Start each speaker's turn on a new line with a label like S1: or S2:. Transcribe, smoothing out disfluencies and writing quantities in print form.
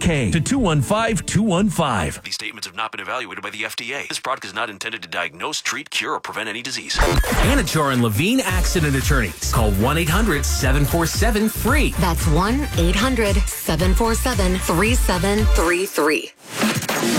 S1: 888-KARK to 215-215.
S2: These statements have not been evaluated by the FDA. This product is not intended to diagnose, treat, cure, or prevent any disease.
S1: Anachar and Levine Accident Attorneys. Call 1-800-747-FREE.
S3: That's 1-800-747-3733.